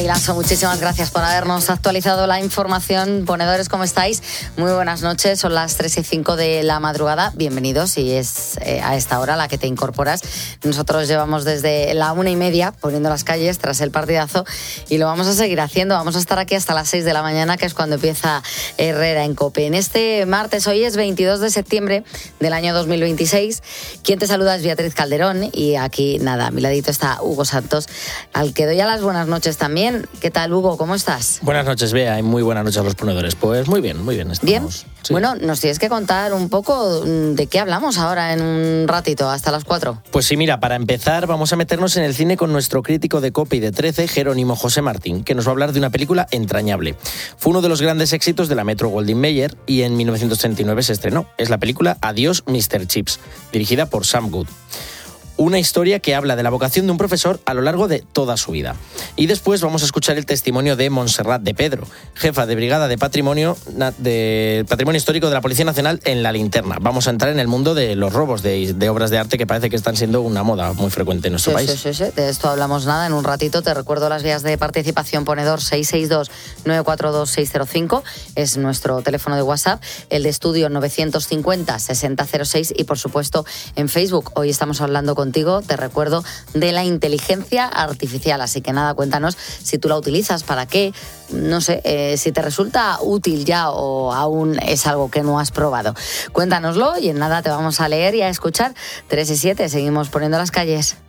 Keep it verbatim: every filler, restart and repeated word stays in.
Lasso, muchísimas gracias por habernos actualizado la información. Ponedores, ¿cómo estáis? Muy buenas noches, son las tres y cinco de la madrugada. Bienvenidos, si es eh, a esta hora la que te incorporas. Nosotros llevamos desde la una y media poniendo las calles tras el partidazo y lo vamos a seguir haciendo. Vamos a estar aquí hasta las seis de la mañana, que es cuando empieza Herrera en COPE. En este martes, hoy es veintidós de septiembre del año dos mil veintiséis. Quien te saluda es Beatriz Calderón y aquí, nada, a mi ladito está Hugo Santos, al que doy a las buenas noches también. ¿Qué tal, Hugo? ¿Cómo estás? Buenas noches, Bea, y muy buenas noches a los ponedores. Pues muy bien, muy bien. Estamos. ¿Bien? Sí. Bueno, nos tienes que contar un poco de qué hablamos ahora en un ratito, hasta las cuatro. Pues sí, mira, para empezar vamos a meternos en el cine con nuestro crítico de COPE y de trece, Jerónimo José Martín, que nos va a hablar de una película entrañable. Fue uno de los grandes éxitos de la Metro-Goldwyn-Mayer y en mil novecientos treinta y nueve se estrenó. Es la película Adiós, mister Chips, dirigida por Sam Good. Una historia que habla de la vocación de un profesor a lo largo de toda su vida. Y después vamos a escuchar el testimonio de Montserrat de Pedro, jefa de Brigada de Patrimonio, de Patrimonio Histórico de la Policía Nacional en La Linterna. Vamos a entrar en el mundo de los robos de, de obras de arte, que parece que están siendo una moda muy frecuente en nuestro sí, país. Sí, sí, sí, de esto hablamos nada en un ratito. Te recuerdo las vías de participación. Ponedor seis seis dos, nueve cuatro dos, seis cero cinco es nuestro teléfono de WhatsApp, el de estudio novecientos cincuenta, sesenta cero seis y por supuesto en Facebook. Hoy estamos hablando con Contigo, te recuerdo, de la inteligencia artificial. Así que nada, cuéntanos si tú la utilizas, para qué, no sé, eh, si te resulta útil ya o aún es algo que no has probado. Cuéntanoslo y en nada te vamos a leer y a escuchar. tres y siete, seguimos poniendo las calles.